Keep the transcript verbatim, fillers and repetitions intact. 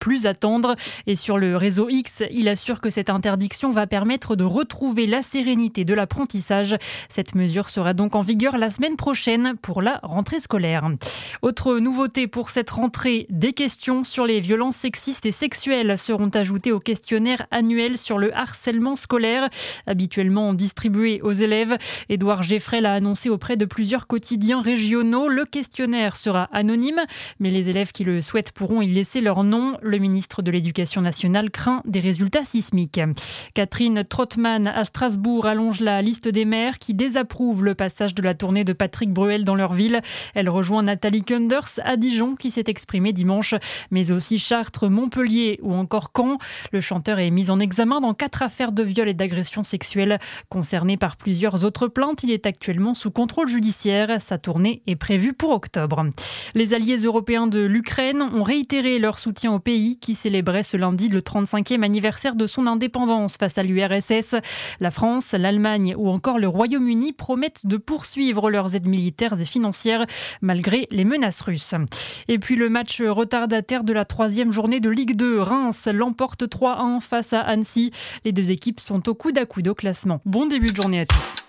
plus attendre. Et sur le réseau X, il assure que cette interdiction va permettre de retrouver la sérénité de l'apprentissage. Cette mesure sera donc en vigueur la semaine prochaine pour la rentrée scolaire. Autre nouveauté pour cette rentrée, des questions sur les violences sexistes et sexuelles seront ajoutées au questionnaire annuel sur le harcèlement scolaire, habituellement distribué aux élèves. Édouard Geffrel a annoncé auprès de plusieurs quotidiens régionaux. Le questionnaire sera anonyme, mais les élèves qui le souhaitent pourront y laisser leur nom. Le ministre de l'Éducation nationale craint des résultats sismiques. Catherine Trottmann à Strasbourg allonge la liste des maires qui désapprouvent le passage de la tournée de Patrick Bruel dans leur ville. Elle rejoint Nathalie Kunders à Dijon qui s'est exprimée dimanche, mais aussi Chartres, Montpellier ou encore Caen. Le chanteur est mis en examen dans quatre affaires de viol et d'agression sexuelle. Concerné par plusieurs autres plaintes, il est actuellement sous contrôle judiciaire. Sa tournée est prévue pour octobre. Les alliés européens de l'Ukraine ont réitéré leur soutien au pays qui célébrait ce lundi le trente-cinquième anniversaire de son indépendance face à l'U R S S. La France, l'Allemagne ou encore le Royaume-Uni promettent de poursuivre leurs aides militaires et financières malgré les menaces russes. Et puis le match retardataire de la troisième journée de Ligue deux. Reims l'emporte trois à un face à Annecy. Les deux équipes sont au coude à coude au classement. Bon début de journée à tous.